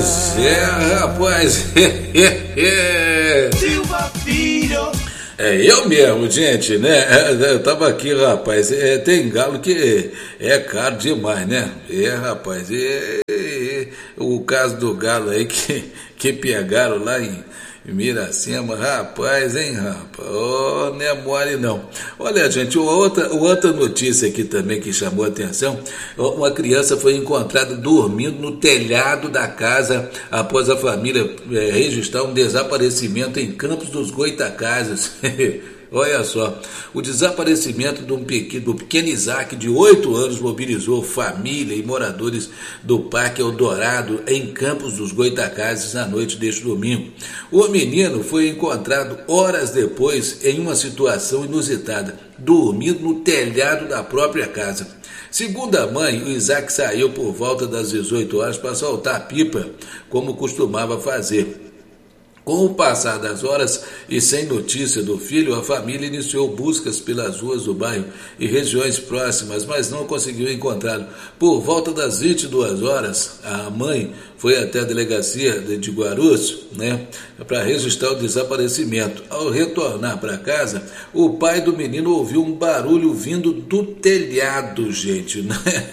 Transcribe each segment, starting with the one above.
Pois é, rapaz. Silva Filho. É eu mesmo, gente, né? Eu tava aqui, rapaz. Tem galo que é caro demais, né? Rapaz. O caso do galo aí que pegaram lá em Miracema, rapaz, hein, rapaz? Oh, não é mole não. Olha, gente, outra notícia aqui também que chamou a atenção: uma criança foi encontrada dormindo no telhado da casa após a família registrar um desaparecimento em Campos dos Goytacazes. Olha só, o desaparecimento do pequeno Isaac, de 8 anos, mobilizou família e moradores do Parque Eldorado, em Campos dos Goytacazes, na noite deste domingo. O menino foi encontrado horas depois em uma situação inusitada, dormindo no telhado da própria casa. Segundo a mãe, o Isaac saiu por volta das 18 horas para soltar pipa, como costumava fazer. Com o passar das horas e sem notícia do filho, a família iniciou buscas pelas ruas do bairro e regiões próximas, mas não conseguiu encontrá-lo. Por volta das 22 horas, a mãe foi até a delegacia de Guarulhos, né, para registrar o desaparecimento. Ao retornar para casa, o pai do menino ouviu um barulho vindo do telhado, gente.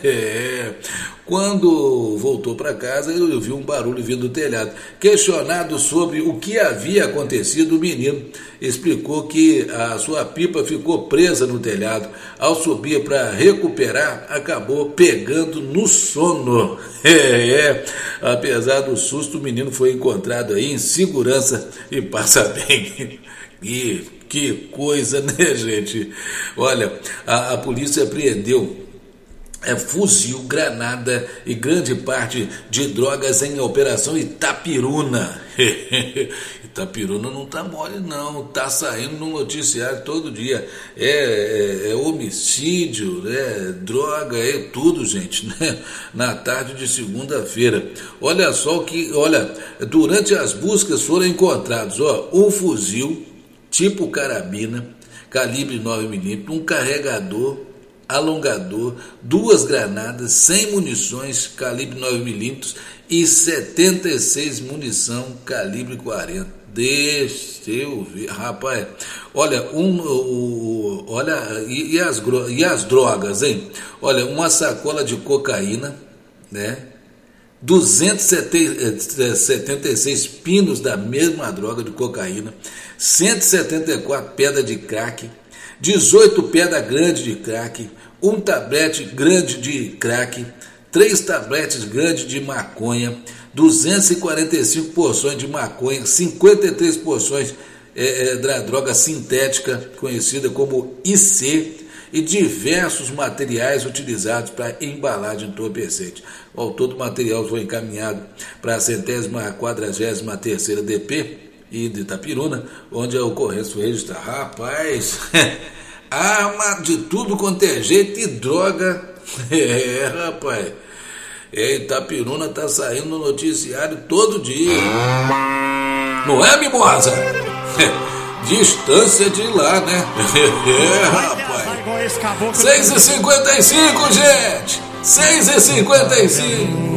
Quando voltou para casa, ele ouviu um barulho vindo do telhado. Questionado sobre o que havia acontecido, o menino explicou que a sua pipa ficou presa no telhado. Ao subir para recuperar, acabou pegando no sono. Apesar do susto, o menino foi encontrado aí em segurança e passa bem. E que coisa, né, gente? Olha, a polícia apreendeu fuzil, granada e grande parte de drogas em Operação Itapiruna. Itapiruna não tá mole não, tá saindo no noticiário todo dia. É homicídio, droga, é tudo, gente, né? Na tarde de segunda-feira. Olha só durante as buscas foram encontrados, um fuzil tipo carabina, calibre 9mm, um carregador, alongador, 2 granadas, 100 munições calibre 9mm e 76 munição calibre 40. Deixa eu ver, rapaz. Olha, e as drogas, hein? Olha, uma sacola de cocaína, né? 276 pinos da mesma droga de cocaína, 174 pedras de crack, 18 pedras grandes de crack, um tablete grande de crack, 3 tabletes grandes de maconha, 245 porções de maconha, 53 porções da droga sintética, conhecida como IC, e diversos materiais utilizados para embalagem entorpecente. Todo o material foi encaminhado para a 143ª DP e de Itapiruna, onde a ocorrência foi registrada. Rapaz, arma de tudo quanto é jeito e droga. Rapaz, Itapiruna tá saindo no noticiário todo dia. Não é, Mimosa? Distância de lá, né? Rapaz. 6h55, gente! 6h55!